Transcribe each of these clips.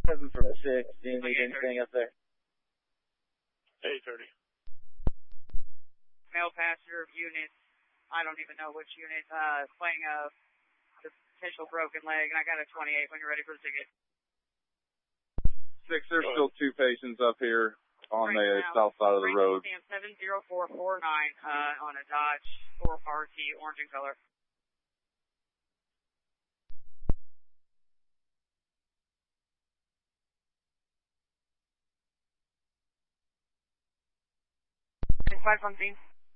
7 from 6. Do you need anything up there? 8:30. Male passenger unit, I don't even know which unit, playing a potential broken leg, and I got a 28 when you're ready for the ticket. 6, there's still 2 patients up here on the south side of the road. 70449 on a Dodge 4RT, orange in color. Five something.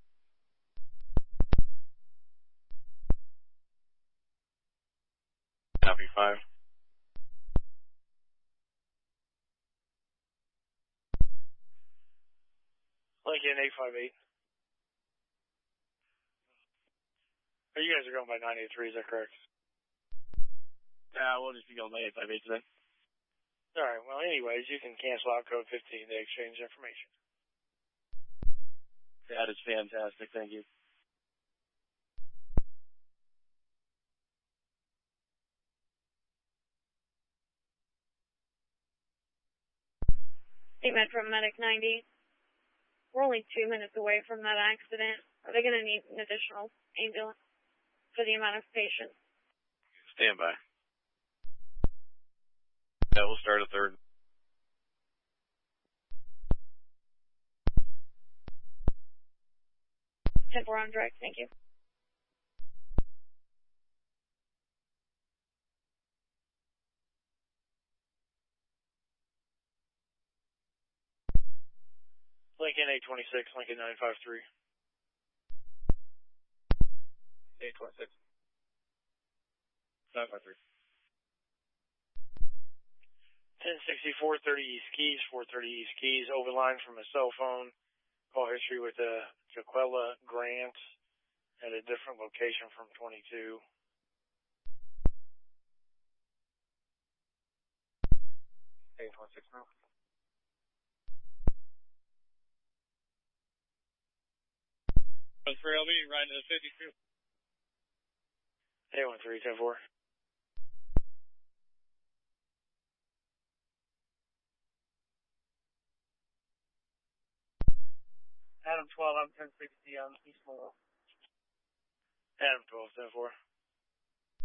Copy 5. Lincoln 858. You guys are going by 983, is that correct? Yeah, we'll just be going by 858 today. Alright, well anyways, you can cancel out code 15 to exchange information. That is fantastic, thank you. Statement from Medic 90. We're only 2 minutes away from that accident. Are they going to need an additional ambulance for the amount of patients? Stand by. Yeah, we'll start a third. Temple on direct, thank you. Lincoln 826, Lincoln 953. 826. 953. 1060, 430 East Keys, 430 East Keys, overline from a cell phone. Call history with Jaquella Grant at a different location from 22. now. For LB, right to the 52. 813, 10-4. Adam 12, I'm 1060 on East Mobile. Adam 12, 10-4.